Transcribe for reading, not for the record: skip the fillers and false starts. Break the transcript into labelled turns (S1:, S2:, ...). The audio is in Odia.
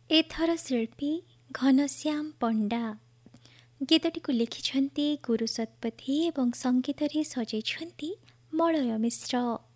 S1: ଏଥର ଶିଳ୍ପୀ ଘନଶ୍ୟାମ ପଣ୍ଡା। ଗୀତଟିକୁ ଲେଖିଛନ୍ତି ଗୁରୁ ଶତପଥୀ ଏବଂ ସଙ୍ଗୀତରେ ସଜେଇଛନ୍ତି ମଳୟ ମିଶ୍ର।